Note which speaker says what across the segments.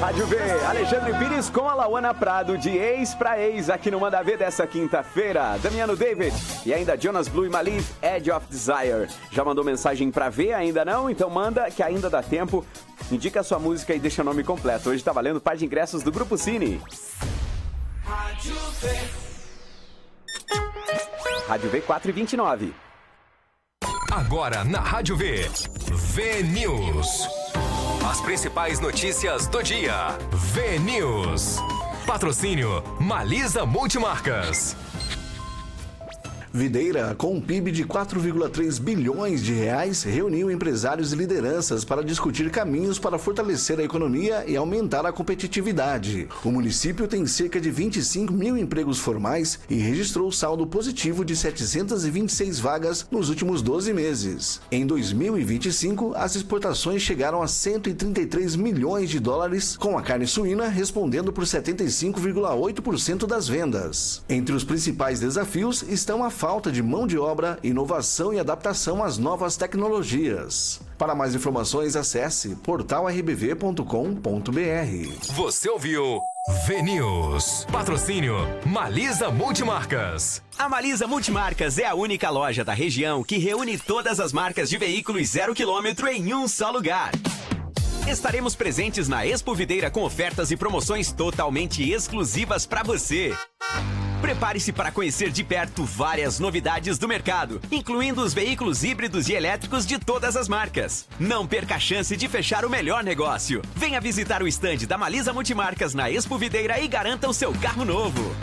Speaker 1: Rádio V, Alexandre Pires com a Lauana Prado, de ex pra ex, aqui no Manda V dessa quinta-feira. Damiano David e ainda Jonas Blue e Malif, Edge of Desire. Já mandou mensagem pra V? Ainda não? Então manda, que ainda dá tempo. Indica a sua música e deixa o nome completo. Hoje tá valendo par de ingressos do Grupo Cine. Rádio V. Rádio V 4h29.
Speaker 2: Agora na Rádio V, V-News. As principais notícias do dia. V-News. Patrocínio Malisa Multimarcas.
Speaker 3: Videira, com um PIB de 4,3 bilhões de reais, reuniu empresários e lideranças para discutir caminhos para fortalecer a economia e aumentar a competitividade. O município tem cerca de 25 mil empregos formais e registrou saldo positivo de 726 vagas nos últimos 12 meses. Em 2025, as exportações chegaram a 133 milhões de dólares, com a carne suína respondendo por 75,8% das vendas. Entre os principais desafios estão a falta de mão de obra, inovação e adaptação às novas tecnologias. Para mais informações, acesse portalrbv.com.br.
Speaker 2: Você ouviu V-News. Patrocínio Malisa Multimarcas.
Speaker 4: A Malisa Multimarcas é a única loja da região que reúne todas as marcas de veículos 0 km em um só lugar. Estaremos presentes na Expo Videira com ofertas e promoções totalmente exclusivas para você. Prepare-se para conhecer de perto várias novidades do mercado, incluindo os veículos híbridos e elétricos de todas as marcas. Não perca a chance de fechar o melhor negócio. Venha visitar o estande da Malisa Multimarcas na Expo Videira e garanta o seu carro novo.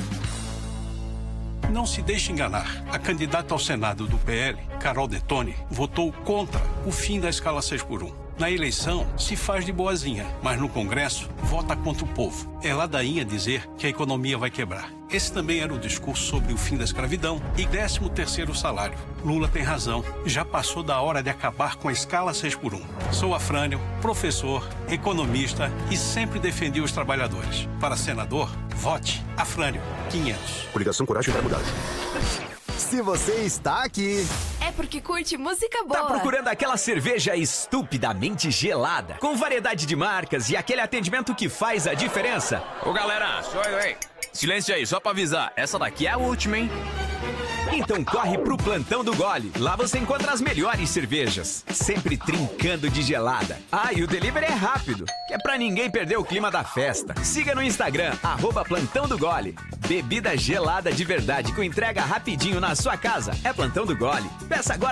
Speaker 5: Não se deixe enganar. A candidata ao Senado do PL, Carol Detoni, votou contra o fim da escala 6x1. Na eleição, se faz de boazinha, mas no Congresso, vota contra o povo. É ladainha dizer que a economia vai quebrar. Esse também era o discurso sobre o fim da escravidão e 13º salário. Lula tem razão. Já passou da hora de acabar com a escala 6x1. Sou Afrânio, professor, economista e sempre defendi os trabalhadores. Para senador, vote Afrânio 500.
Speaker 6: Coligação Coragem para Mudar.
Speaker 7: Se você está aqui...
Speaker 8: é porque curte música boa.
Speaker 4: Tá procurando aquela cerveja estupidamente gelada, com variedade de marcas e aquele atendimento que faz a diferença?
Speaker 9: Ô galera, silêncio aí, só pra avisar, essa daqui é a última, hein?
Speaker 4: Então corre pro Plantão do Gole. Lá você encontra as melhores cervejas, sempre trincando de gelada. Ah, e o delivery é rápido, que é pra ninguém perder o clima da festa. Siga no Instagram, @Plantão do Gole. Bebida gelada de verdade com entrega rapidinho na sua casa. É Plantão do Gole. Peça agora.